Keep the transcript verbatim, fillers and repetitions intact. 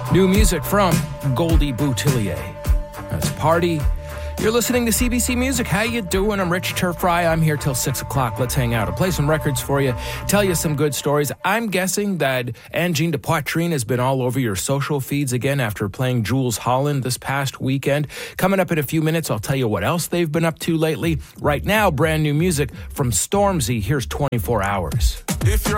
New music from Goldie Boutillier. That's Party. You're listening to C B C Music. How you doing? I'm Rich Turfry. I'm here till six o'clock. Let's hang out and play some records for you, tell you some good stories. I'm guessing that Angine de Poitrine has been all over your social feeds again after playing Jools Holland this past weekend. Coming up in a few minutes, I'll tell you what else they've been up to lately. Right now, brand new music from Stormzy. Here's twenty-four hours. If you're